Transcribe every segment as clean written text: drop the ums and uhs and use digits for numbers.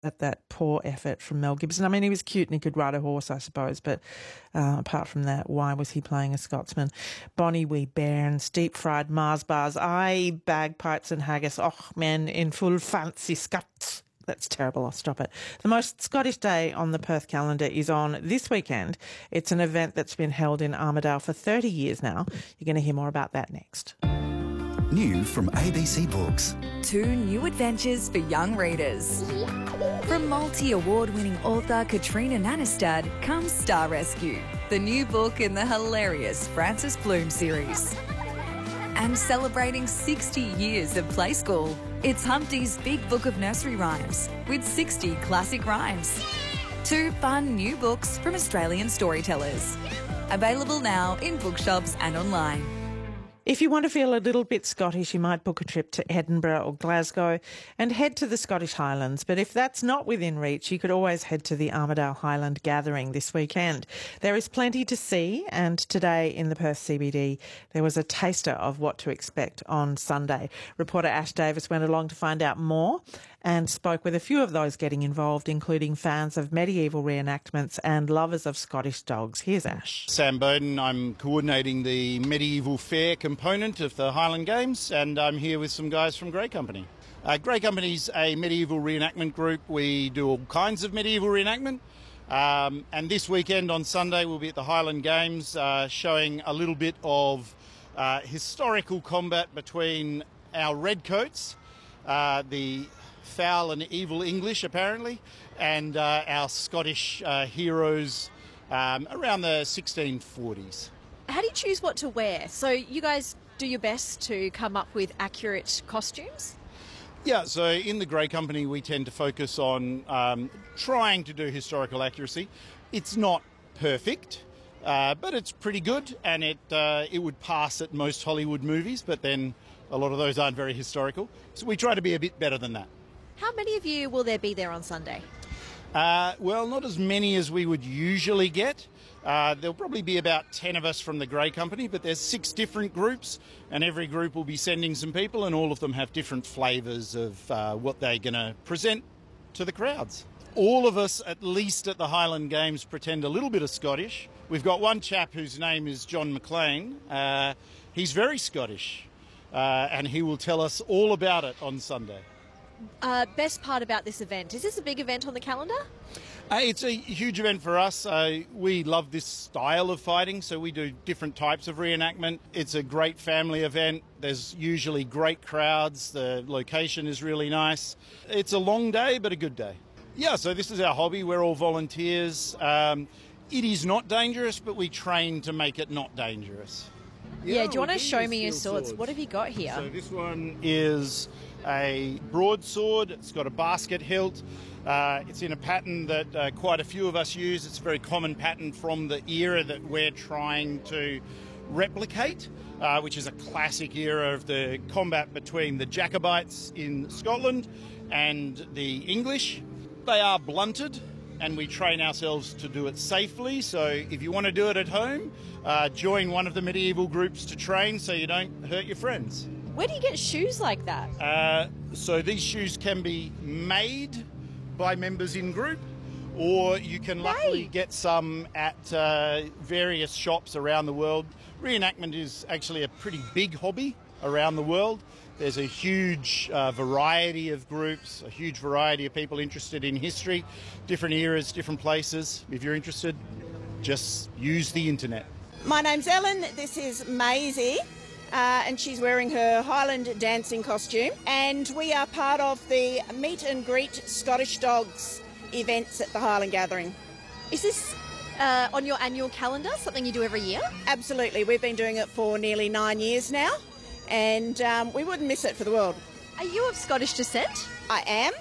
at that poor effort from Mel Gibson. I mean, he was cute and he could ride a horse, I suppose, but apart from that, why was he playing a Scotsman? Bonnie Wee Bairns, deep fried Mars bars, bagpipes and haggis. Oh, man, in full fancy Scots. That's terrible. I'll stop it. The most Scottish day on the Perth calendar is on this weekend. It's an event that's been held in Armidale for 30 years now. You're going to hear more about that next. New from ABC Books. 2 new adventures for young readers. From multi-award-winning author Katrina Nanestad comes Star Rescue, the new book in the hilarious Frances Bloom series. And celebrating 60 years of Play School, it's Humpty's Big Book of Nursery Rhymes with 60 classic rhymes. 2 fun new books from Australian storytellers. Available now in bookshops and online. If you want to feel a little bit Scottish, you might book a trip to Edinburgh or Glasgow and head to the Scottish Highlands. But if that's not within reach, you could always head to the Armidale Highland Gathering this weekend. There is plenty to see, and today in the Perth CBD, there was a taster of what to expect on Sunday. Reporter Ash Davis went along to find out more and spoke with a few of those getting involved, including fans of medieval reenactments and lovers of Scottish dogs. Here's Ash. Sam Bowden. I'm coordinating the medieval fair component of the Highland Games, and I'm here with some guys from Grey Company. Grey Company's a medieval reenactment group. We do all kinds of medieval reenactment, and this weekend on Sunday we'll be at the Highland Games showing a little bit of historical combat between our redcoats, the foul and evil English apparently, and our Scottish heroes around the 1640s. How do you choose what to wear? So you guys do your best to come up with accurate costumes? Yeah, so in the Grey Company we tend to focus on trying to do historical accuracy. It's not perfect, but it's pretty good, and it would pass at most Hollywood movies, but then a lot of those aren't very historical. So we try to be a bit better than that. How many of you will there be there on Sunday? Well, not as many as we would usually get. There'll probably be about 10 of us from the Grey Company, but there's 6 different groups, and every group will be sending some people, and all of them have different flavours of what they're going to present to the crowds. All of us, at least at the Highland Games, pretend a little bit of Scottish. We've got one chap whose name is John McLean. He's very Scottish, and he will tell us all about it on Sunday. Best part about this event, is this a big event on the calendar? It's a huge event for us. We love this style of fighting, so we do different types of reenactment. It's a great family event. There's usually great crowds. The location is really nice. It's a long day, but a good day. Yeah, so this is our hobby. We're all volunteers. It is not dangerous, but we train to make it not dangerous. Yeah, do you want to show me your swords? What have you got here? So this one is a broadsword. It's got a basket hilt. It's in a pattern that quite a few of us use. It's a very common pattern from the era that we're trying to replicate, which is a classic era of the combat between the Jacobites in Scotland and the English. They are blunted, and we train ourselves to do it safely. So if you want to do it at home, join one of the medieval groups to train so you don't hurt your friends. Where do you get shoes like that? So these shoes can be made by members in group, or you can luckily get some at various shops around the world. Reenactment is actually a pretty big hobby around the world. There's a huge variety of groups, a huge variety of people interested in history, different eras, different places. If you're interested, just use the internet. My name's Ellen, this is Maisie, and she's wearing her Highland dancing costume, and we are part of the Meet and Greet Scottish Dogs events at the Highland Gathering. Is this on your annual calendar, something you do every year? Absolutely, we've been doing it for nearly 9 years now, and we wouldn't miss it for the world. Are you of Scottish descent? I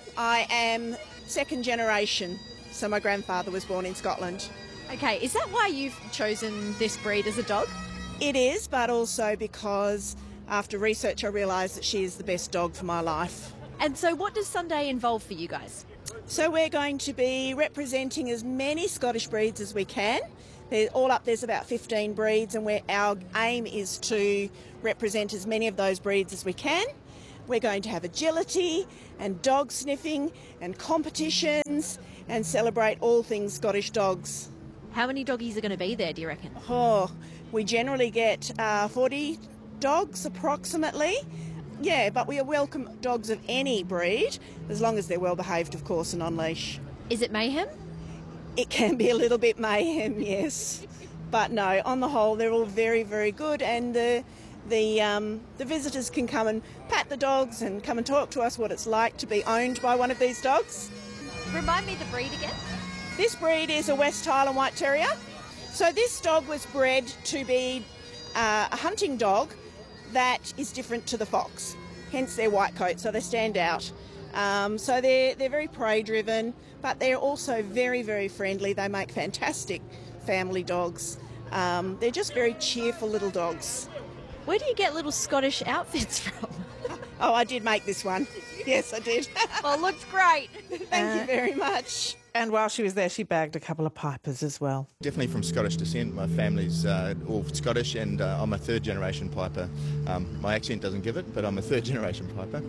am second generation, so my grandfather was born in Scotland. Okay, is that why you've chosen this breed as a dog? It is, but also because after research I realised that she is the best dog for my life. And so what does Sunday involve for you guys? So we're going to be representing as many Scottish breeds as we can. All up there's about 15 breeds, and our aim is to represent as many of those breeds as we can. We're going to have agility and dog sniffing and competitions and celebrate all things Scottish dogs. How many doggies are going to be there, do you reckon? Oh, we generally get 40 dogs approximately. Yeah, but we welcome dogs of any breed, as long as they're well behaved, of course, and on leash. Is it mayhem? It can be a little bit mayhem, yes. But no, on the whole, they're all very, very good, and the visitors can come and pat the dogs and come and talk to us what it's like to be owned by one of these dogs. Remind me the breed again. This breed is a West Highland White Terrier. So this dog was bred to be a hunting dog that is different to the fox, hence their white coat, so they stand out. So they're very prey-driven, but they're also very, very friendly. They make fantastic family dogs. They're just very cheerful little dogs. Where do you get little Scottish outfits from? Oh, I did make this one. Yes, I did. Well, it looks great. Thank you very much. And while she was there, she bagged a couple of pipers as well. Definitely from Scottish descent. My family's all Scottish, and I'm a third-generation piper. My accent doesn't give it, but I'm a third-generation piper.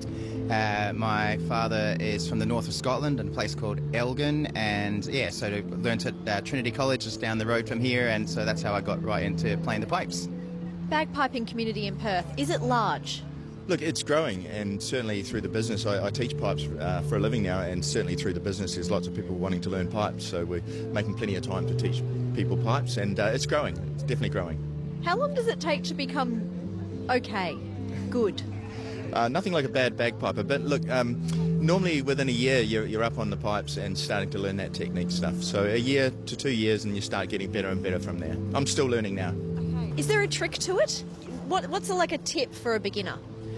My father is from the north of Scotland in a place called Elgin, and so I learnt at Trinity College just down the road from here, and so that's how I got right into playing the pipes. Bagpiping community in Perth, is it large? Look, it's growing, and certainly through the business, I teach pipes for a living now, and certainly through the business there's lots of people wanting to learn pipes, so we're making plenty of time to teach people pipes, and it's growing. It's definitely growing. How long does it take to become okay, good? Nothing like a bad bagpiper, but look, normally within a year you're up on the pipes and starting to learn that technique stuff. So a year to 2 years and you start getting better and better from there. I'm still learning now. Okay. Is there a trick to it? What's like a tip for a beginner?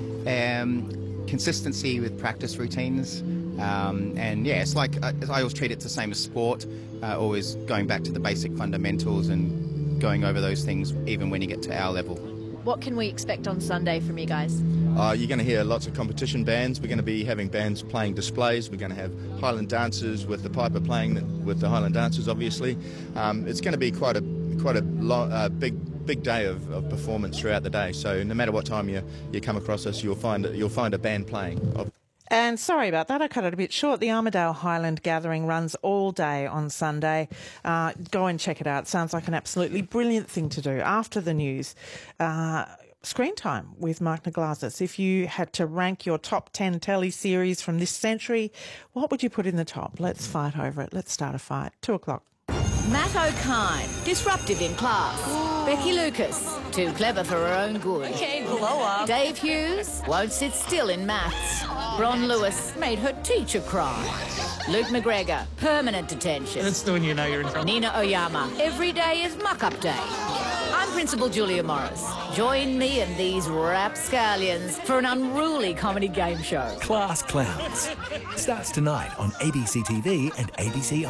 Consistency with practice routines, and it's like I always treat it the same as sport, always going back to the basic fundamentals and going over those things even when you get to our level. What can we expect on Sunday from you guys? You're going to hear lots of competition bands. We're going to be having bands playing displays. We're going to have Highland dancers with the piper playing with the Highland dancers, obviously. It's going to be quite a big day of performance throughout the day. So no matter what time you come across us, you'll find a band playing. And sorry about that, I cut it a bit short. The Armidale Highland Gathering runs all day on Sunday. Go and check it out. Sounds like an absolutely brilliant thing to do after the news. Screen time with Mark Naglazis. If you had to rank your top 10 telly series from this century, what would you put in the top? Let's fight over it. Let's start a fight. 2:00. Matt O'Kine, disruptive in class. Becky Lucas, too clever for her own good. Okay, blow up. Dave Hughes, won't sit still in maths. Ron Lewis made her teacher cry. Luke McGregor, permanent detention. That's when you know you're in trouble. Nina Oyama, every day is muck-up day. I'm Principal Julia Morris. Join me and these rapscallions for an unruly comedy game show. Class Clowns. Starts tonight on ABC TV and ABC.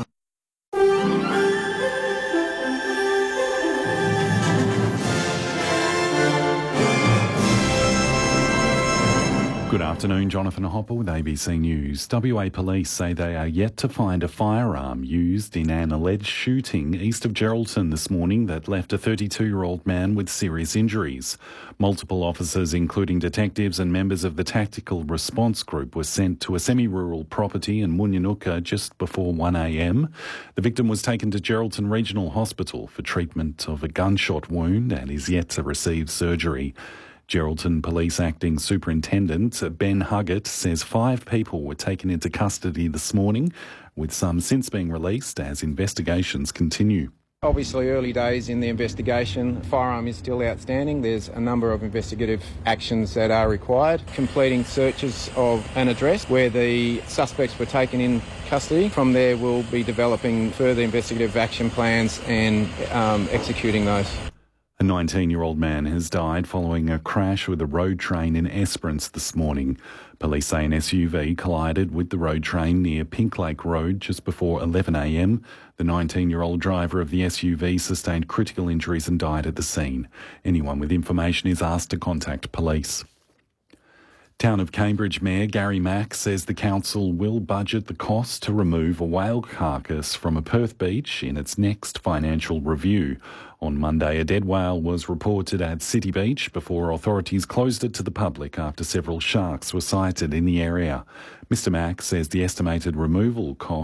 Good afternoon, Jonathan Hopper with ABC News. WA Police say they are yet to find a firearm used in an alleged shooting east of Geraldton this morning that left a 32-year-old man with serious injuries. Multiple officers, including detectives and members of the Tactical Response Group, were sent to a semi-rural property in Munyanuka just before 1 a.m. The victim was taken to Geraldton Regional Hospital for treatment of a gunshot wound and is yet to receive surgery. Geraldton Police Acting Superintendent Ben Huggett says 5 people were taken into custody this morning, with some since being released as investigations continue. Obviously early days in the investigation. Firearm is still outstanding. There's a number of investigative actions that are required. Completing searches of an address where the suspects were taken in custody. From there we'll be developing further investigative action plans and executing those. A 19-year-old man has died following a crash with a road train in Esperance this morning. Police say an SUV collided with the road train near Pink Lake Road just before 11 a.m. The 19-year-old driver of the SUV sustained critical injuries and died at the scene. Anyone with information is asked to contact police. Town of Cambridge Mayor Gary Mack says the council will budget the cost to remove a whale carcass from a Perth beach in its next financial review. On Monday, a dead whale was reported at City Beach before authorities closed it to the public after several sharks were sighted in the area. Mr Mack says the estimated removal cost